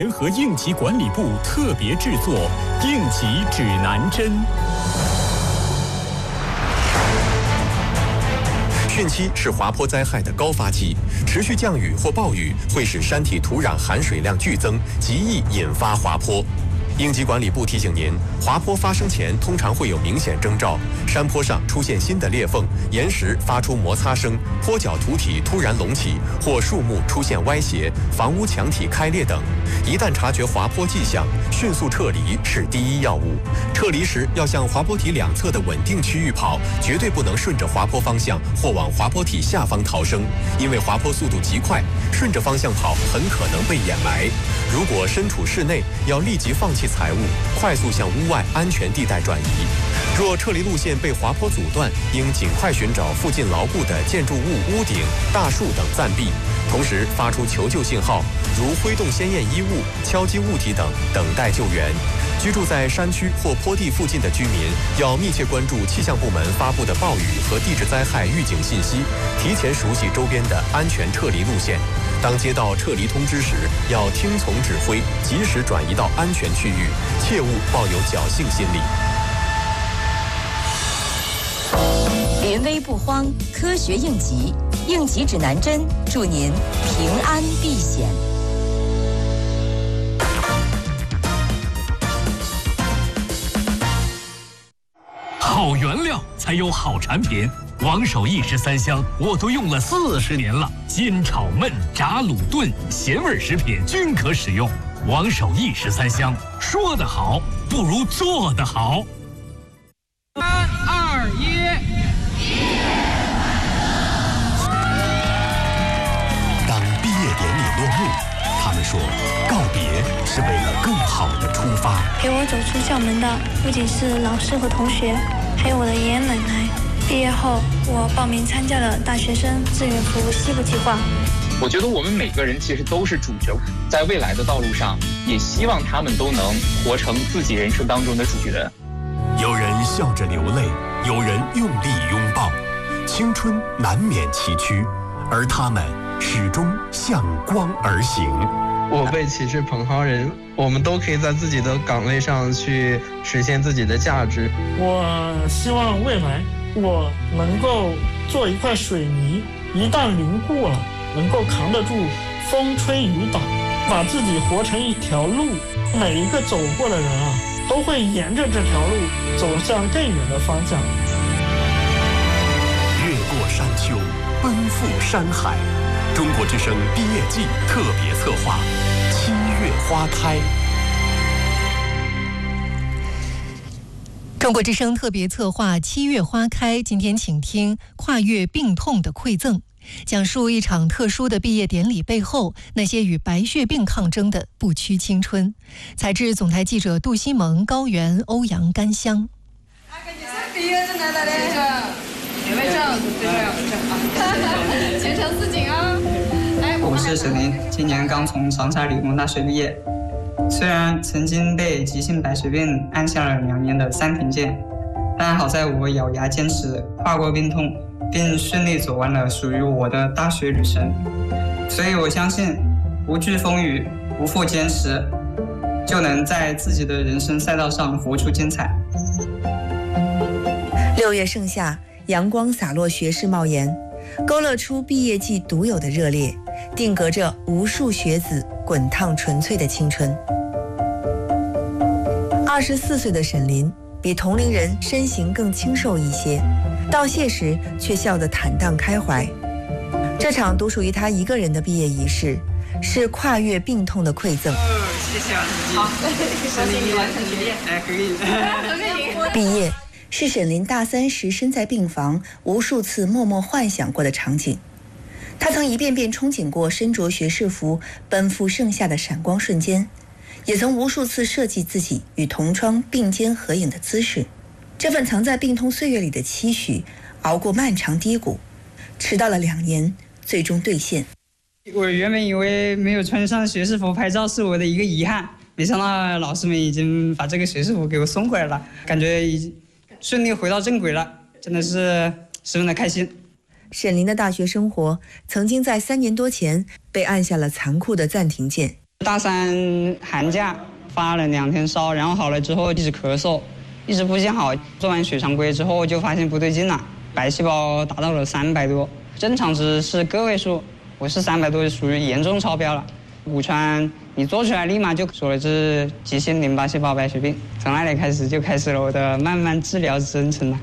联合应急管理部特别制作《应急指南针》。 汛期是滑坡灾害的高发期，持续降雨或暴雨会使山体土壤含水量剧增，极易引发滑坡。应急管理部提醒您，滑坡发生前通常会有明显征兆：山坡上出现新的裂缝，岩石发出摩擦声，坡脚土体突然隆起，或树木出现歪斜，房屋墙体开裂等。一旦察觉滑坡迹象，迅速撤离是第一要务。撤离时要向滑坡体两侧的稳定区域跑，绝对不能顺着滑坡方向或往滑坡体下方逃生，因为滑坡速度极快，顺着方向跑很可能被掩埋。如果身处室内，要立即放弃财物，快速向屋外安全地带转移。若撤离路线被滑坡阻断，应尽快寻找附近牢固的建筑物屋顶、大树等暂避，同时发出求救信号，如挥动鲜艳衣物、敲击物体等，等待救援。居住在山区或坡地附近的居民要密切关注气象部门发布的暴雨和地质灾害预警信息，提前熟悉周边的安全撤离路线。当接到撤离通知时，要听从指挥，及时转移到安全区域，切勿抱有侥幸心理。 临危不慌，科学应急，应急指南针，祝您平安避险。 好原料才有好产品。王守义13香我都用了40年了，煎炒焖炸卤炖咸味食品均可使用。王守义13香，说得好不如做得好。 3、2、1。 当毕业典礼落幕，他们说告别是为了更好的出发。 陪我走出校门的不仅是老师和同学，还有我的爷爷奶奶。毕业后，我报名参加了大学生志愿服务西部计划。 我觉得我们每个人其实都是主角，在未来的道路上，也希望他们都能活成自己人生当中的主角。 有人笑着流泪，有人用力拥抱，青春难免崎岖，而他们始终向光而行。 我辈岂是蓬蒿人，我们都可以在自己的岗位上去实现自己的价值。 我希望未来我能够做一块水泥，一旦凝固了，能够扛得住风吹雨打，把自己活成一条路。每一个走过的人啊，都会沿着这条路走向更远的方向。 越过山丘，奔赴山海。中国之声毕业季特别策划，7月花开。 中国之声特别策划7月花开，今天请听跨越病痛的馈赠，讲述一场特殊的毕业典礼背后那些与白血病抗争的不屈青春。采制总台记者杜西蒙、高原、欧阳、甘香。 第一个正拿的嘞，有没有证？前程似锦啊！ 我是沈林，今年刚从长沙理工大学毕业。虽然曾经被急性白血病按下了2年的3停键，但好在我咬牙坚持，跨过病痛，并顺利走完了属于我的大学旅程。所以我相信，不惧风雨，不负坚持，就能在自己的人生赛道上活出精彩。 6月盛夏，阳光洒落学士帽檐，勾勒出毕业季独有的热烈，定格着无数学子滚烫纯粹的青春。24岁的沈林比同龄人身形更清瘦一些，道谢时却笑得坦荡开怀。这场独属于他一个人的毕业仪式，是跨越病痛的馈赠。 谢谢啊，好， 恭喜你完成学业。 哎，可以。 毕业是沈林大3时身在病房无数次默默幻想过的场景。他曾一遍遍憧憬过身着学士服奔赴盛夏的闪光瞬间，也曾无数次设计自己与同窗并肩合影的姿势。这份藏在病痛岁月里的期许，熬过漫长低谷，迟到了2年，最终兑现。 我原本以为没有穿上学士服拍照是我的一个遗憾，没想到老师们已经把这个学士服给我送回来了，感觉已经顺利回到正轨了，真的是十分的开心。 沈林的大学生活曾经在3年多前被按下了残酷的暂停键。 大3寒假发了2天烧，然后好了之后一直咳嗽，一直不见好。做完血常规之后就发现不对劲了，白细胞达到了300多，正常值是个位数，我是300多，属于严重超标了。骨穿你做出来立马就说了这是急性淋巴细胞白血病，从那里开始就开始了我的慢慢治疗征程了。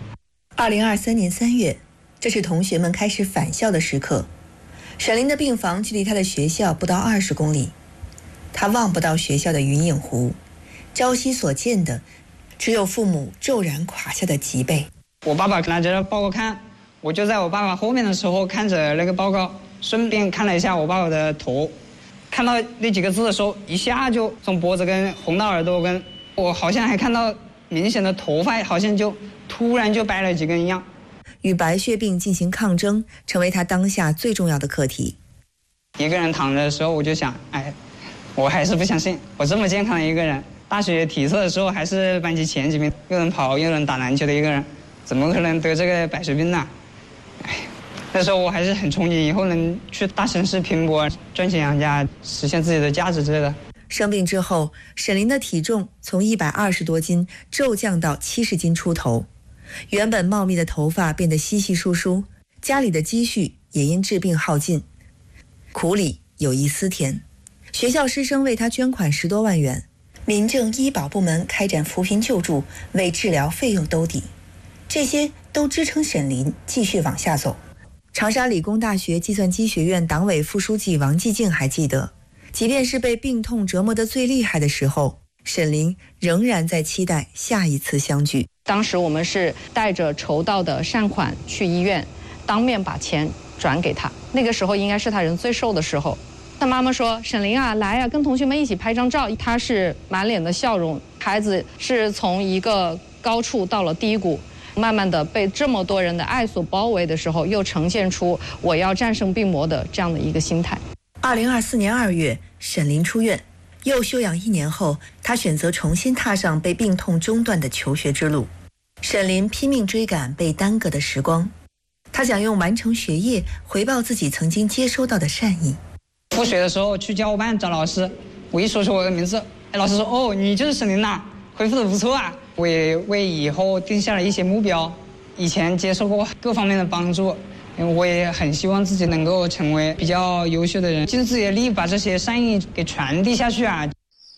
2023年3月，这是同学们开始返校的时刻。沈林的病房距离他的学校不到20公里，他望不到学校的云影湖，朝夕所见的只有父母骤然垮下的脊背。 我爸爸拿着报告看，我就在我爸爸后面的时候看着那个报告，顺便看了一下我爸爸的头，看到那几个字的时候，一下就从脖子跟红到耳朵跟，我好像还看到明显的头发好像就突然就白了几根一样。 与白血病进行抗争，成为他当下最重要的课题。 一个人躺着的时候，我就想，我还是不相信，我这么健康的一个人，大学体测的时候还是班级前几名，又能跑又能打篮球的一个人，怎么可能得这个白血病呢？那时候我还是很憧憬以后能去大城市拼搏，赚钱养家，实现自己的价值之类的。 生病之后，沈林的体重从120多斤骤降到70斤出头，原本茂密的头发变得稀稀疏疏，家里的积蓄也因治病耗尽。苦里有一丝甜，学校师生为他捐款10多万元，民政医保部门开展扶贫救助，为治疗费用兜底，这些都支撑沈林继续往下走。长沙理工大学计算机学院党委副书记王继静还记得，即便是被病痛折磨得最厉害的时候，沈林仍然在期待下一次相聚。 当时我们是带着筹到的善款去医院，当面把钱转给他。那个时候应该是他人最瘦的时候。他妈妈说：“沈林啊，来啊，跟同学们一起拍张照。”他是满脸的笑容，孩子是从一个高处到了低谷，慢慢的被这么多人的爱所包围的时候，又呈现出我要战胜病魔的这样的一个心态。 2024年2月，沈林出院，又休养1年后，他选择重新踏上被病痛中断的求学之路。沈林拼命追赶被耽搁的时光，他想用完成学业回报自己曾经接收到的善意。 复学的时候去教务办找老师，我一说出我的名字，老师说：“哦，你就是沈林呐，恢复的不错啊。”我也为以后定下了一些目标，以前接受过各方面的帮助，我也很希望自己能够成为比较优秀的人，尽自己的力把这些善意给传递下去啊。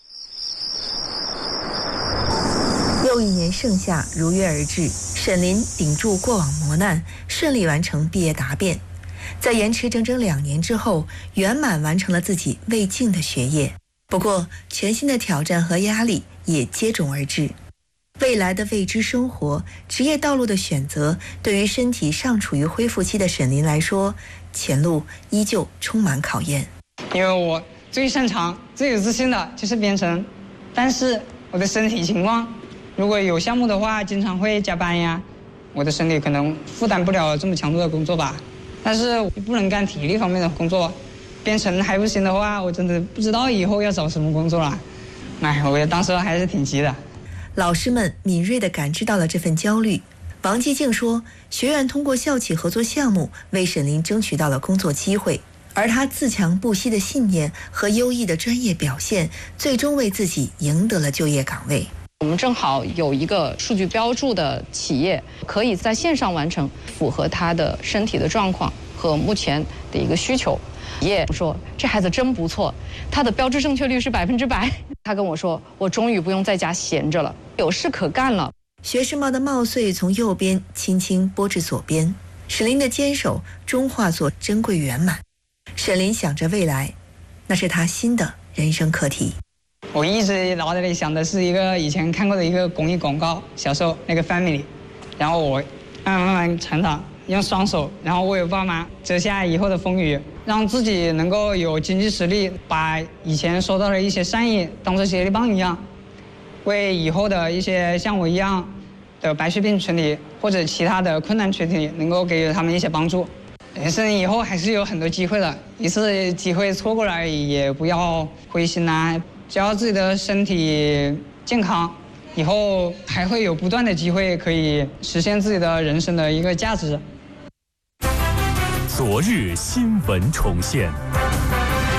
又1年盛夏如约而至，沈林顶住过往磨难，顺利完成毕业答辩，在延迟整整2年之后，圆满完成了自己未尽的学业。不过，全新的挑战和压力也接踵而至。未来的未知生活、职业道路的选择，对于身体尚处于恢复期的沈林来说，前路依旧充满考验。 因为我最擅长、最有自信的就是编程，但是我的身体情况，如果有项目的话，经常会加班呀，我的身体可能负担不了这么强度的工作吧。但是我不能干体力方面的工作，编程还不行的话，我真的不知道以后要找什么工作了。我当时还是挺急的。 老师们敏锐地感知到了这份焦虑。王继静说，学院通过校企合作项目为沈林争取到了工作机会，而他自强不息的信念和优异的专业表现，最终为自己赢得了就业岗位。 我们正好有一个数据标注的企业，可以在线上完成，符合他的身体的状况和目前的一个需求。也说这孩子真不错，他的标志正确率是100%。他跟我说，我终于不用在家闲着了，有事可干了。 学士帽的帽穗从右边轻轻拨至左边，沈林的坚守终化作珍贵圆满。沈林想着未来，那是他新的人生课题。 我一直脑袋里想的是一个以前看过的一个公益广告，小时候那个 family， 然后我慢慢成长，用双手，然后为我爸妈遮下以后的风雨，让自己能够有经济实力，把以前收到的一些善意当作接力棒一样，为以后的一些像我一样的白血病群体或者其他的困难群体能够给予他们一些帮助。人生以后还是有很多机会的，一次机会错过了也不要灰心啊，只要自己的身体健康，以后还会有不断的机会可以实现自己的人生的一个价值。 昨日新闻重现。